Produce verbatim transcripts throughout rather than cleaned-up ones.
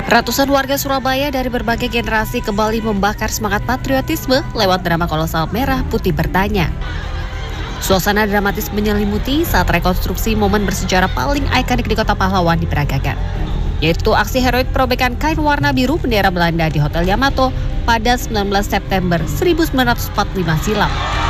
Ratusan warga Surabaya dari berbagai generasi kembali membakar semangat patriotisme lewat drama kolosal Merah Putih Bertanya. Suasana dramatis menyelimuti saat rekonstruksi momen bersejarah paling ikonik di Kota Pahlawan diperagakan, yaitu aksi heroik perobekan kain warna biru bendera Belanda di Hotel Yamato pada sembilan belas September seribu sembilan ratus empat puluh lima silam.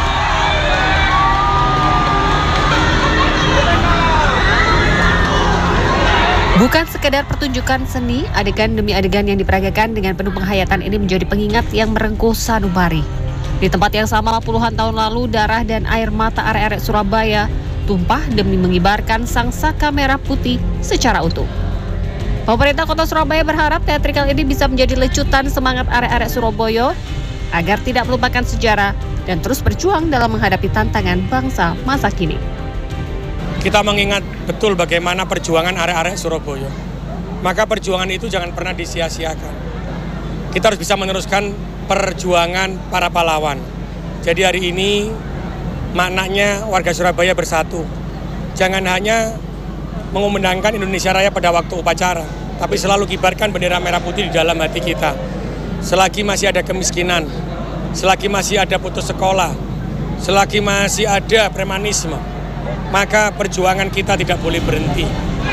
Bukan sekedar pertunjukan seni, adegan demi adegan yang diperagakan dengan penuh penghayatan ini menjadi pengingat yang merengkuh sanubari. Di tempat yang sama puluhan tahun lalu, darah dan air mata arek-arek Surabaya tumpah demi mengibarkan sang saka merah putih secara utuh. Pemerintah Kota Surabaya berharap teatrikal ini bisa menjadi lecutan semangat arek-arek Surabaya agar tidak melupakan sejarah dan terus berjuang dalam menghadapi tantangan bangsa masa kini. Kita mengingat betul bagaimana perjuangan arek-arek Surabaya. Maka perjuangan itu jangan pernah disia-siakan. Kita harus bisa meneruskan perjuangan para pahlawan. Jadi hari ini maknanya warga Surabaya bersatu. Jangan hanya mengumandangkan Indonesia Raya pada waktu upacara, tapi selalu kibarkan bendera merah putih di dalam hati kita. Selagi masih ada kemiskinan, selagi masih ada putus sekolah, selagi masih ada premanisme, maka perjuangan kita tidak boleh berhenti.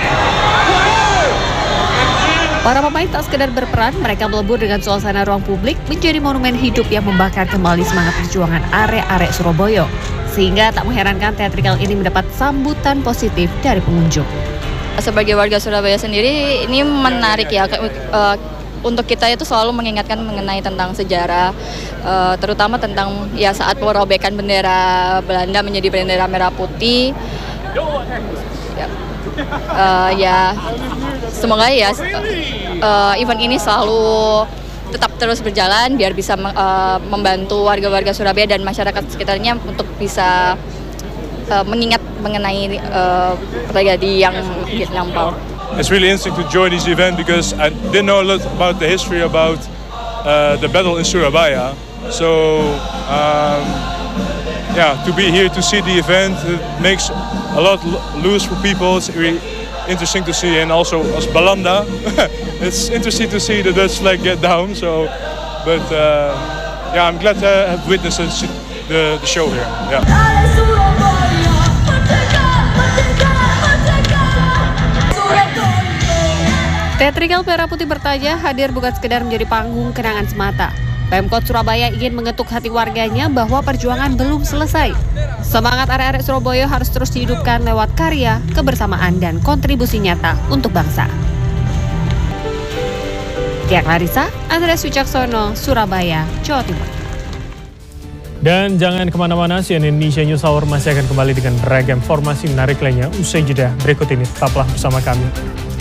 Para pemain tak sekedar berperan, mereka melebur dengan suasana ruang publik menjadi monumen hidup yang membakar kembali semangat perjuangan arek-arek Surabaya. Sehingga tak mengherankan teatrikal ini mendapat sambutan positif dari pengunjung. Sebagai warga Surabaya sendiri, ini menarik ya. Uh, untuk kita itu selalu mengingatkan mengenai tentang sejarah, uh, terutama tentang ya saat perobekan bendera Belanda menjadi bendera merah putih. Ya, uh, ya semoga ya uh, event ini selalu tetap terus berjalan biar bisa uh, membantu warga-warga Surabaya dan masyarakat sekitarnya untuk bisa uh, mengingat mengenai uh, tragedi yang lampau. It's really interesting to join this event because I didn't know a lot about the history about uh, the battle in Surabaya. So um, yeah, to be here to see the event, it makes a lot loose for people. It's really interesting to see, and also as Belanda, it's interesting to see the Dutch flag get down. So, but uh, yeah, I'm glad to have witnessed the, the show here. Yeah. Teatrikal Merah Putih Bertanya hadir bukan sekedar menjadi panggung kenangan semata. Pemkot Surabaya ingin mengetuk hati warganya bahwa perjuangan belum selesai. Semangat arek-arek Surabaya harus terus dihidupkan lewat karya, kebersamaan, dan kontribusi nyata untuk bangsa. Tia Clarissa, Andreas Wicaksono, Surabaya, Jawa Timur. Dan jangan kemana-mana, C N N Indonesia News Hour masih akan kembali dengan beragam informasi menarik lainnya usai jeda berikut ini. Tetaplah bersama kami.